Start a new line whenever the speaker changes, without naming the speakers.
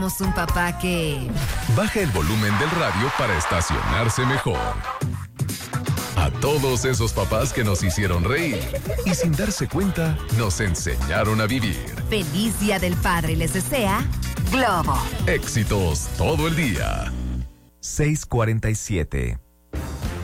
Somos un papá que...
baja el volumen del radio para estacionarse mejor. A todos esos papás que nos hicieron reír y sin darse cuenta nos enseñaron a vivir.
Feliz Día del Padre les desea Globo.
Éxitos todo el día.
6:47